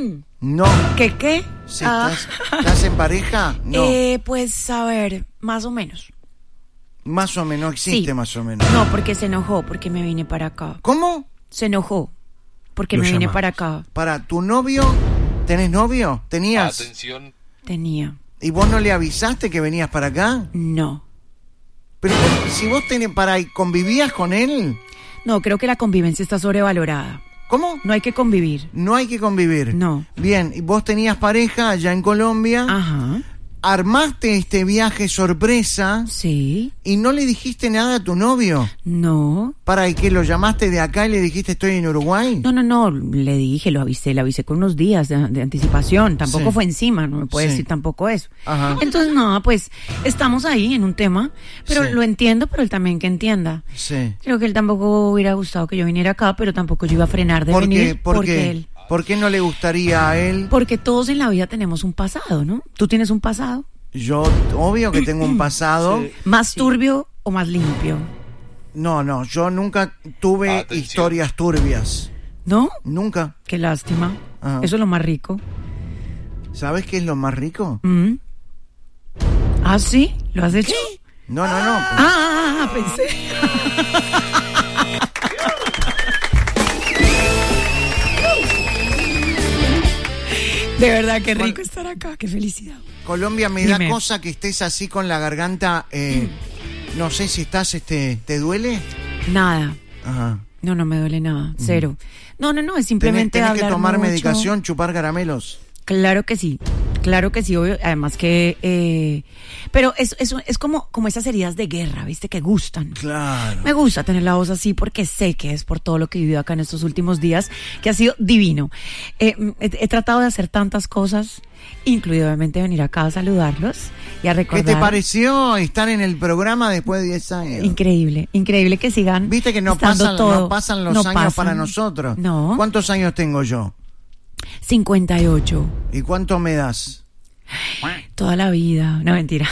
No. ¿Qué? Sí, ¿Estás en pareja? No. Pues a ver, más o menos. Más o menos, existe Sí. más o menos. No, porque se enojó, porque me vine para acá. ¿Cómo? Se enojó, porque Lo me vine llamamos. para acá. ¿Para tu novio? ¿Tenés novio? ¿Tenías? Atención. Tenía. ¿Y vos no le avisaste que venías para acá? No. Pero si vos convivías con él, No, creo que la convivencia está sobrevalorada. ¿cómo? No hay que convivir. No hay que convivir. No. Bien, y vos tenías pareja allá en Colombia, Ajá. armaste este viaje sorpresa Sí. y no le dijiste nada a tu novio. No. ¿Para qué lo llamaste de acá y le dijiste estoy en Uruguay? No, le dije, le avisé con unos días de anticipación, tampoco Sí. fue encima, no me puede Sí. decir tampoco eso. Ajá. Entonces, no, pues, estamos ahí en un tema, pero Sí. lo entiendo, pero él también que entienda. Sí. Creo que él tampoco hubiera gustado que yo viniera acá, pero tampoco yo iba a frenar de ¿Por venir, qué? ¿Por porque qué? él... ¿Por qué no le gustaría a él? Porque todos en la vida tenemos un pasado, ¿no? ¿Tú tienes un pasado? Yo, obvio que tengo un pasado. Sí. ¿Más turbio o más limpio? No, yo nunca tuve Atención. historias turbias. ¿No? Nunca. Qué lástima. Ajá. Eso es lo más rico. ¿Sabes qué es lo más rico? ¿Mm? ¿Ah, sí? ¿Lo has hecho? No. Pensé. De verdad, qué rico estar acá, qué felicidad. Colombia, me da Dime. cosa que estés así con la garganta. No sé si estás, ¿te duele? Nada. Ajá. No me duele nada. Cero. No, es simplemente ¿Tenés que hablar tomar mucho. medicación, chupar caramelos? Claro que sí, obvio. Además que... pero es como esas heridas de guerra, ¿viste? Que gustan. Claro. Me gusta tener la voz así porque sé que es por todo lo que he vivido acá en estos últimos días, que ha sido divino. He tratado de hacer tantas cosas, incluido obviamente venir acá a saludarlos y a ¿Qué recordar. te pareció estar en el programa después de 10 años? Increíble que sigan. Viste que no estando pasan los No años pasan. para nosotros. No. ¿Cuántos años tengo yo? 58. ¿Y cuánto me das? Toda la vida. No, mentira.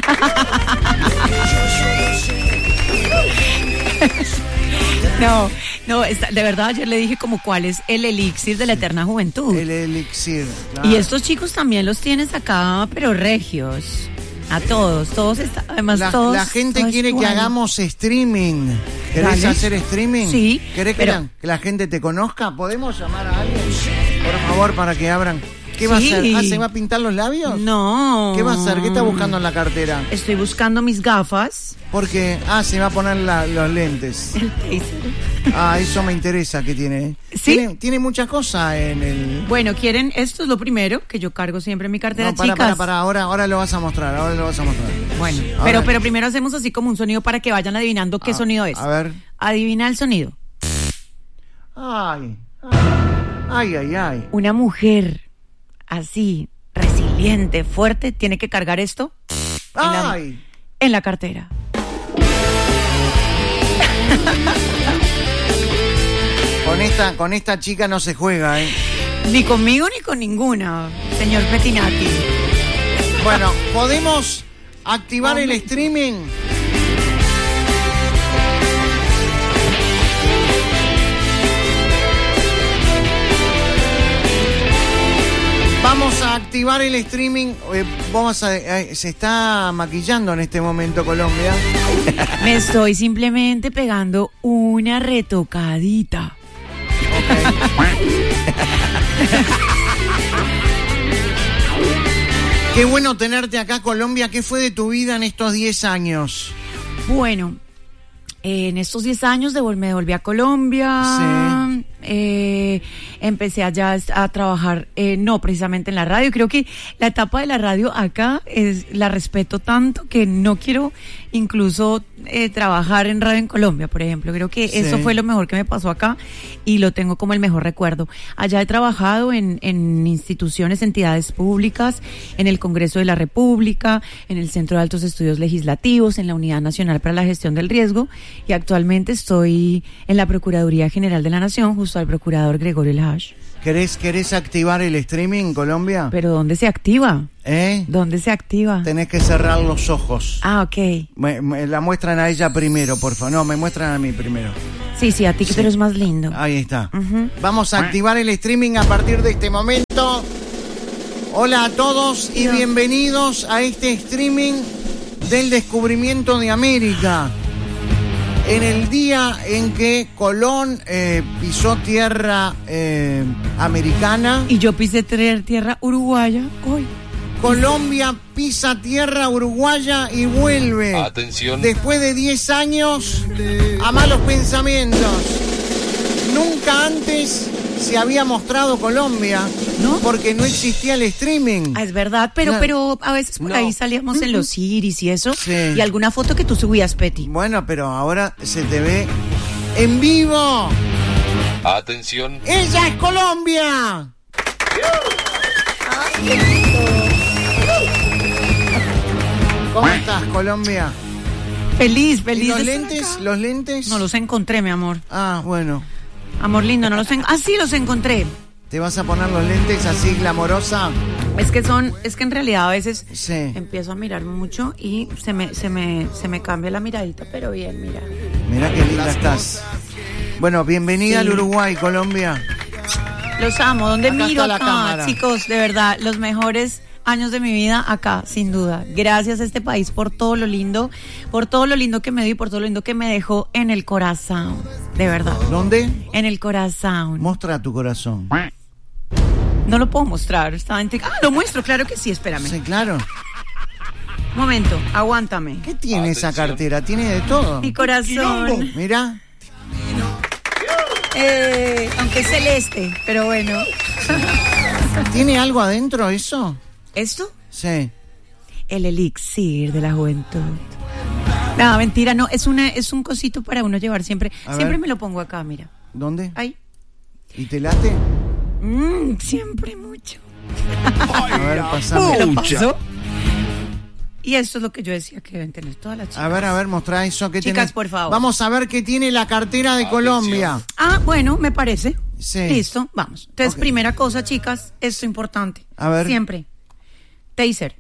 De verdad ayer le dije como cuál es el elixir de la eterna juventud. El elixir. Claro. Y estos chicos también los tienes acá, pero regios. A todos están, además todos. La gente todos quiere que igual. hagamos streaming. ¿Querés Dale. hacer streaming? Sí, ¿Querés pero- que la gente te conozca? ¿Podemos llamar a alguien? Por favor, para que abran. ¿Qué va a Sí. hacer? ¿Se va a pintar los labios? No. ¿Qué va a hacer? ¿Qué está buscando en la cartera? Estoy buscando mis gafas. Porque, se va a poner los lentes. El taser. Eso me interesa que tiene. ¿Sí? Tiene muchas cosas en el... Bueno, ¿quieren? Esto es lo primero, que yo cargo siempre en mi cartera, No, chicas. para, ahora lo vas a mostrar, Bueno, Pero primero hacemos así como un sonido para que vayan adivinando qué sonido es. A ver. Adivina el sonido. Ay. Una mujer así, resiliente, fuerte, tiene que cargar esto Ay. en la cartera. Con esta chica no se juega, ¿eh? Ni conmigo ni con ninguna, señor Pettinati. Bueno, ¿podemos activar el streaming? Vamos a activar el streaming. Se está maquillando en este momento Colombia. Me estoy simplemente pegando una retocadita. Qué bueno tenerte acá, Colombia. ¿Qué fue de tu vida en estos 10 años? Bueno, en estos 10 años me devolví a Colombia. Sí. Empecé allá a trabajar, no precisamente en la radio. Creo que la etapa de la radio acá la respeto tanto que no quiero incluso trabajar en radio en Colombia, por ejemplo. Creo que eso fue lo mejor que me pasó acá y lo tengo como el mejor recuerdo. Allá he trabajado en instituciones, entidades públicas, en el Congreso de la República, en el Centro de Altos Estudios Legislativos, en la Unidad Nacional para la Gestión del Riesgo, y actualmente estoy en la Procuraduría General de la Nación justo al procurador Gregorio El Hash. ¿Querés activar el streaming, Colombia? ¿Pero dónde se activa? ¿Dónde se activa? Tenés que cerrar los ojos. Ah, ok. La muestran a ella primero, por favor. No, me muestran a mí primero. Sí, a ti que tú eres más lindo. Ahí está. Vamos a activar el streaming a partir de este momento. Hola a todos y bienvenidos a este streaming del descubrimiento de América. En el día en que Colón pisó tierra americana. Y yo pisé tierra uruguaya hoy. Colombia pisa tierra uruguaya y vuelve. Atención. Después de 10 años a malos pensamientos. Nunca antes se había mostrado Colombia, ¿no? Porque no existía el streaming. Es verdad, pero a veces por ahí salíamos en los iris y eso. Sí. Y alguna foto que tú subías, Petty. Bueno, pero ahora se te ve en vivo. Atención. ¡Ella es Colombia! ¿Cómo estás, Colombia? Feliz. ¿Y los de lentes? estar acá. ¿Los lentes? No los encontré, mi amor. Ah, bueno. Amor lindo, no los encontré. Ah, sí, los encontré. ¿Te vas a poner los lentes así glamorosa? Es que en realidad a veces Sí. empiezo a mirar mucho y se me cambia la miradita, pero bien, mira. Mirá qué linda estás. Bueno, bienvenida al Uruguay, Colombia. Los amo. ¿Dónde Acá miro está la acá? cámara. Chicos, de verdad, los mejores años de mi vida acá, sin duda. Gracias a este país por todo lo lindo que me dio y por todo lo lindo que me dejó en el corazón. De verdad. ¿Dónde? En el corazón. Mostra tu corazón. No lo puedo mostrar. Lo muestro, claro que sí, espérame. Sí, claro. Momento, aguántame. ¿Qué tiene esa Atención. cartera? Tiene de todo. Mi corazón. Mirá. Aunque es celeste, pero bueno. ¿Tiene algo adentro eso? ¿Esto? Sí. El elixir de la juventud. No, mentira, no, es un cosito para uno llevar siempre. A Siempre ver. me lo pongo acá, mira. ¿Dónde? Ahí. ¿Y te late? Siempre mucho. A ver, pasame. ¿Me lo paso? Y esto es lo que yo decía que deben tener todas las chicas. A ver, mostrá eso que Chicas, tiene. por favor. Vamos a ver qué tiene la cartera de Atención. Colombia. Ah, bueno, me parece. Sí. Listo, vamos. Entonces, Ok. primera cosa, chicas, esto es importante. A ver. Siempre. Taser.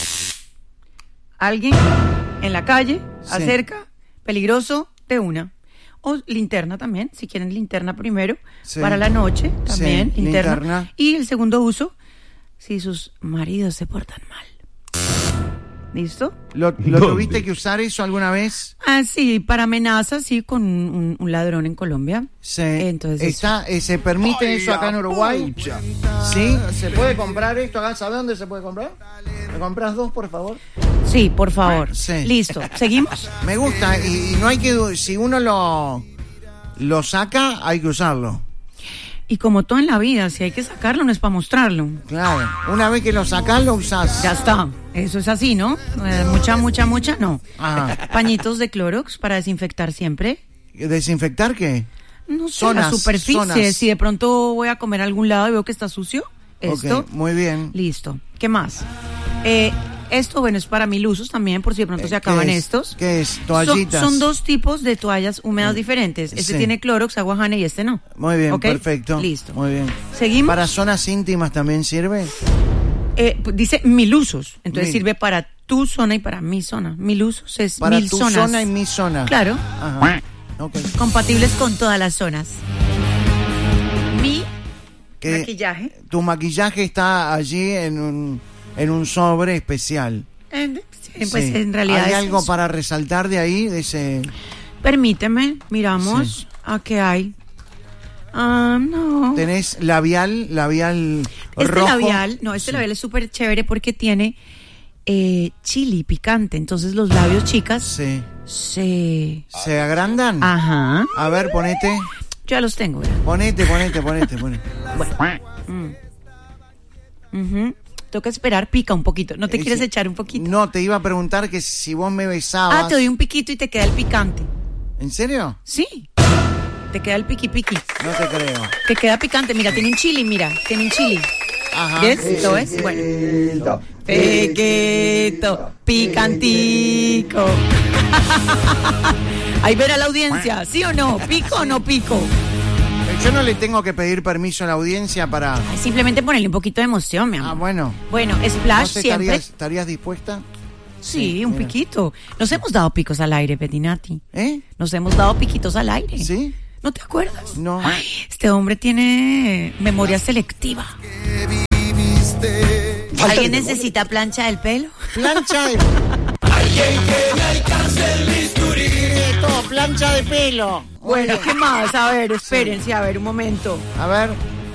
Alguien en la calle, Sí. acerca, peligroso, de una. O linterna también, si quieren linterna primero, Sí. para la noche también, Sí, linterna. Y el segundo uso, si sus maridos se portan mal. ¿Listo? ¿Lo tuviste que usar eso alguna vez? Ah, sí, para amenazas, sí, con un ladrón en Colombia. Sí. Entonces, ¿Se permite eso acá en Uruguay? ¿Sí? ¿Se puede comprar esto acá? ¿Sabe dónde se puede comprar? ¿Me compras 2, por favor? sí, por favor. Sí. Listo, ¿seguimos? Me gusta y no hay que... Si uno lo saca, hay que usarlo. Y como todo en la vida, si hay que sacarlo, no es para mostrarlo. Claro. Una vez que lo sacás, lo usás. Ya está. Eso es así, ¿no? Mucha, no. Ajá. Pañitos de Clorox para desinfectar siempre. ¿Desinfectar qué? No sé, Zonas, la superficie. zonas. Si de pronto voy a comer a algún lado y veo que está sucio, esto. Ok, muy bien. Listo. ¿Qué más? Esto, bueno, es para 1000 usos también, por si de pronto se ¿Qué acaban es? estos. ¿Qué es? Toallitas. Son 2 tipos de toallas húmedas diferentes. Este Sí. tiene Clorox, agua Jane y este no. Muy bien, ¿Ok? perfecto. Listo. Muy bien. ¿Seguimos? ¿Para zonas íntimas también sirve? Dice 1000 usos. Entonces 1000. sirve para tu zona y para mi zona. 1000 usos es Para 1000 tu zonas. zona y mi zona. Claro. Ajá. Ok. Compatibles con todas las zonas. Mi Que maquillaje. tu maquillaje está allí en un sobre especial. Pues Sí. en realidad ¿Hay es algo eso. para resaltar de ahí? De ese... Permíteme, miramos Sí. a qué hay. Ah, no. ¿Tenés labial Este rojo? labial, no, este labial es súper chévere porque tiene chili picante. Entonces los labios, chicas, Sí. se... ¿Se agrandan? Ajá. A ver, ponete. Ya los tengo, ¿verdad? Ponete. Ujú. Toca esperar, pica un poquito. ¿No te quieres Sí. echar un poquito? No, te iba a preguntar que si vos me besabas. Ah, te doy un piquito y te queda el picante. ¿En serio? Sí. Te queda el piqui. No te creo. Te queda picante. Mira, tiene un chili, Ajá. ¿Ves? ¿Lo ves? Bueno. Pequito, picantico. Ahí verá la audiencia, ¿sí o no? ¿Pico o no pico? Yo no le tengo que pedir permiso a la audiencia para... Ay, simplemente ponerle un poquito de emoción, mi amor. Ah, bueno. Bueno, Splash ¿Vos siempre. estarías dispuesta? Sí, un mira. piquito. Nos hemos dado picos al aire, Petinati. ¿Eh? Nos hemos dado piquitos al aire. ¿Sí? ¿No te acuerdas? No. Ay, este hombre tiene memoria selectiva. ¿Alguien necesita plancha del pelo? Plancha de... Todo, plancha de pelo. Bueno, ¿qué más? A ver, espérense, a ver, un momento. A ver,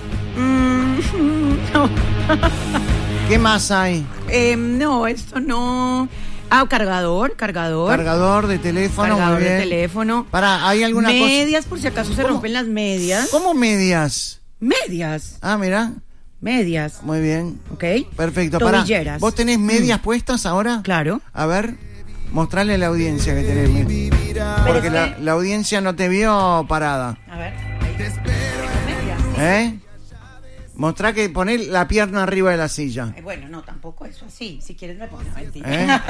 No, ¿qué más hay? no, esto no. Ah, cargador. Cargador de teléfono, Cargador muy de bien. teléfono. ¿Hay alguna cosa? Medias, por si acaso se ¿Cómo? rompen las medias. ¿Cómo medias? Medias. Ah, mira, Medias. muy bien. ¿Ok? Perfecto. Tobilleras. ¿Vos tenés medias puestas ahora? Claro. A ver, mostrarle a la audiencia que tenés medias. Porque es que- la audiencia no te vio parada. A ver. Medias. ¿Eh? Mostrá que poné la pierna arriba de la silla. Bueno, no, tampoco eso así. Si quieres me pones. Mentira. ¿Eh?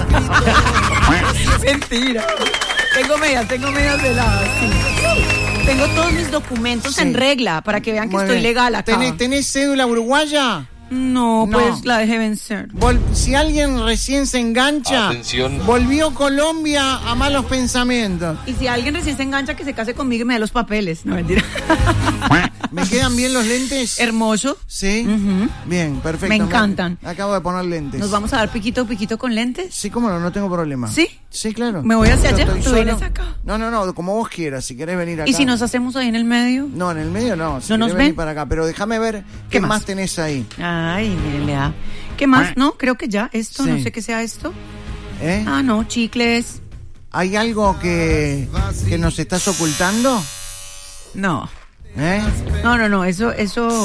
Mentira. Tengo medias veladas, sí. Tengo todos mis documentos Sí. en regla para que vean que Muy estoy bien. legal acá. ¿Tenés cédula uruguaya? No, No. pues la dejé vencer. Si alguien recién se engancha, Atención. volvió Colombia a malos pensamientos. Y si alguien recién se engancha, que se case conmigo y me dé los papeles. No, mentira. ¿Me quedan bien los lentes? Hermoso. Sí. Ujú. Bien, perfecto. Me encantan. Acabo de poner lentes. ¿Nos vamos a dar piquito con lentes? Sí, cómo no tengo problema. ¿Sí? Sí, claro. ¿Me voy hacia Yo allá? estoy ¿Tú solo. vienes acá? No, como vos quieras, si querés venir acá. ¿Y si nos hacemos ahí en el medio? No, en el medio no. Si ¿No nos querés venir ven? para acá, pero déjame ver ¿Qué qué más? más tenés ahí. Ay, miren, le da. ¿Qué más? No, creo que ya. Esto, Sí. no sé qué sea esto. ¿Eh? Ah, no, chicles. ¿Hay algo que nos estás ocultando? No. ¿Eh? No, eso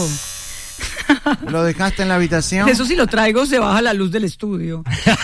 ¿Lo dejaste en la habitación? si lo traigo se baja la luz del estudio.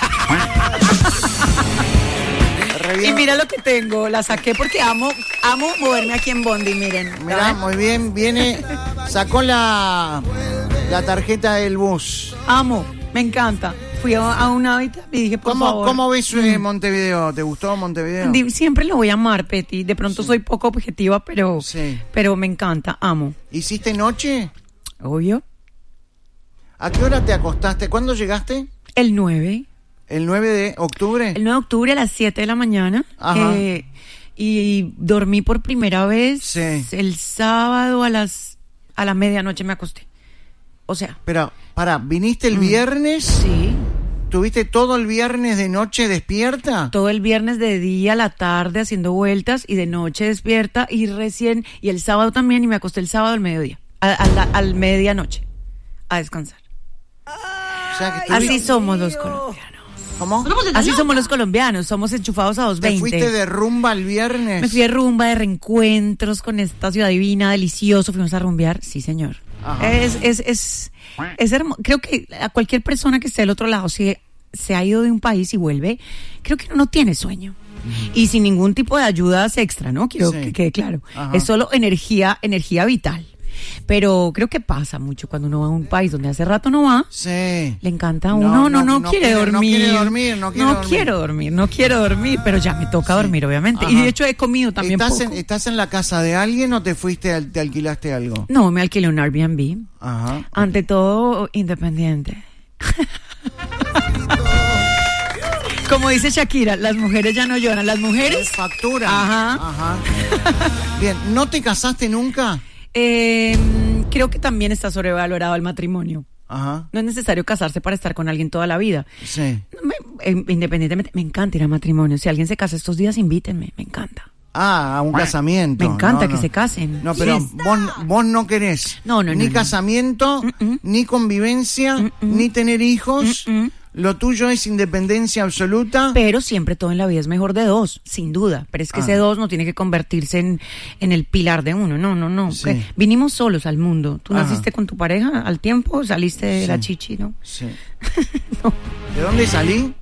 Re Y bien. mira lo que tengo, la saqué porque amo moverme aquí en Bondi, miren. Mirá, ¿Saben? muy bien, sacó la tarjeta del bus. Amo, me encanta. Fui a un hábitat y dije, por favor. ¿Cómo ves Montevideo? ¿Te gustó Montevideo? Siempre lo voy a amar, Peti. De pronto soy poco objetiva, pero me encanta, amo. ¿Hiciste noche? Obvio. ¿A qué hora te acostaste? ¿Cuándo llegaste? El 9. ¿El 9 de octubre? El 9 de octubre a las 7 de la mañana. Ajá. Y dormí por primera vez Sí. el sábado a la medianoche me acosté. O sea, Pero, ¿viniste el viernes? sí. ¿Tuviste todo el viernes de noche despierta? Todo el viernes de día a la tarde haciendo vueltas y de noche despierta y el sábado también y me acosté el sábado al mediodía, al medianoche a descansar. O sea, que Así estuviste- somos los colombianos. ¿Cómo? Así somos los colombianos, somos enchufados a ¿Te 220. fuiste de rumba el viernes? Me fui de rumba, de reencuentros con esta ciudad divina, delicioso, fuimos a rumbear, sí señor. Ajá. Es hermoso. Creo que a cualquier persona que esté del otro lado, si se ha ido de un país y vuelve, creo que uno no tiene sueño. Y sin ningún tipo de ayudas extra, ¿no? Quiero Sí. que quede claro. Ajá. Es solo energía vital. Pero creo que pasa mucho cuando uno va a un país donde hace rato no va. Sí. Le encanta a No, uno, no no quiere dormir. no quiere dormir, no quiere dormir. Pero ya me toca dormir, obviamente. Y Ajá. de hecho he comido también poco. ¿Estás en la casa de alguien o te te alquilaste algo? No, me alquilé un Airbnb. Ajá. Ante todo, independiente. Como dice Shakira, las mujeres ya no lloran. Las mujeres... Factura. Ajá. Bien, ¿no te casaste nunca? Creo que también está sobrevalorado el matrimonio. Ajá. No es necesario casarse para estar con alguien toda la vida. Sí. Independientemente, me encanta ir a matrimonio. Si alguien se casa estos días, invítenme. Me encanta. Ah, a un casamiento. Me encanta No, que no. se casen. No, pero Sí. vos no querés. No, Ni no. casamiento, ni convivencia, ni tener hijos. Lo tuyo es independencia absoluta. Pero siempre todo en la vida es mejor de dos, sin duda. Pero es que ese dos no tiene que convertirse en el pilar de uno. No. Sí. Que vinimos solos al mundo. Tú Ajá. naciste con tu pareja al tiempo, saliste de Sí. la chichi, ¿no? Sí. ¿De dónde salí?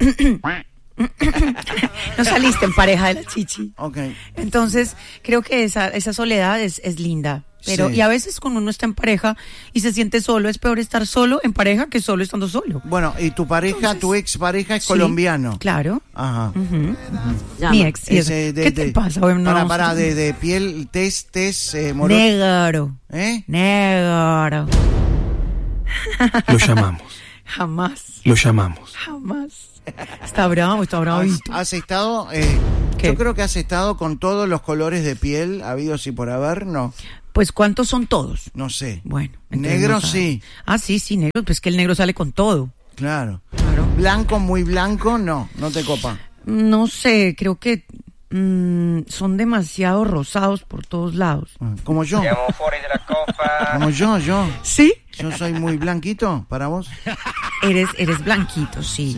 No saliste en pareja de la chichi. Ok. Entonces, creo que esa soledad es linda. Pero, Sí. y a veces cuando uno está en pareja y se siente solo, es peor estar solo en pareja que solo estando solo. Bueno, y tu pareja, Entonces, tu ex pareja es Sí, colombiano. Ajá. Ajá. Mi ex. y eso. Ese ¿Qué te pasa? Bueno, no vamos a- de piel, morocho. Negro. ¿Eh? Negro. Lo llamamos. Jamás. Lo llamamos. Jamás. Está bravo, está bravito. ¿Has estado? ¿Qué? Yo creo que has estado con todos los colores de piel habidos y por haber, ¿no? Pues, ¿cuántos son todos? No sé. Bueno. entonces Negro no sabe. sí, Ah, sí, negro. Pues que el negro sale con todo. claro. Claro. Blanco, muy blanco, no te copa. No sé, creo que son demasiado rosados por todos lados. Como yo. Como yo. ¿Sí? Yo soy muy blanquito para vos. Eres blanquito, sí.